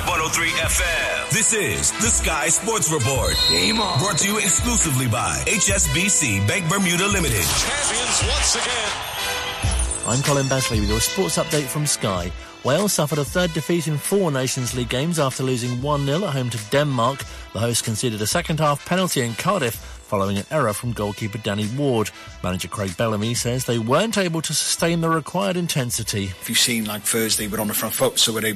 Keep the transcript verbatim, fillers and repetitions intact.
one oh three F M. This is the Sky Sports Report. Game on. Brought to you exclusively by H S B C Bank Bermuda Limited. Champions once again. I'm Colin Basley with your sports update from Sky. Wales suffered a third defeat in four Nations League games after losing one nil at home to Denmark. The hosts conceded a second-half penalty in Cardiff following an error from goalkeeper Danny Ward. Manager Craig Bellamy says they weren't able to sustain the required intensity. If you've seen, like Thursday, we're on the front foot, so we're able